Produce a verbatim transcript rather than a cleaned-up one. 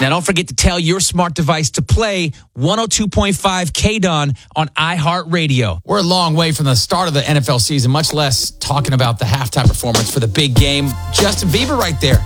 Now, don't forget to tell your smart device to play one oh two point five K D O N on iHeartRadio. We're a long way from the start of the N F L season, much less talking about the halftime performance for the big game. Justin Bieber right there.